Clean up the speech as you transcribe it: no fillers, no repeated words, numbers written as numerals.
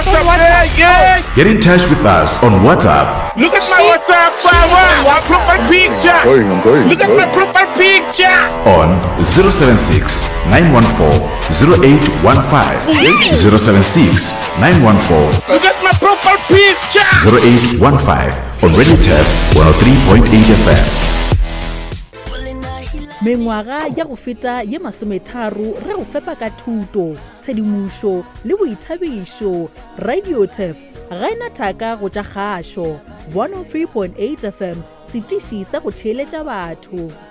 WhatsApp. Yeah. Get in touch with us on WhatsApp. Look at my WhatsApp, my profile picture. Look at my profile picture. On 076 914 0815. 076 914 Look at my profile picture. 0815 on Radio Tap 103.8 FM. Mengwaga ya go feta ye masometharu re go fepa ka thuto, tshedimušo le boithabišo. Radio Tap ga ena thaka go tša kgašo 103.8 FM, setiši sa go theeletša batho.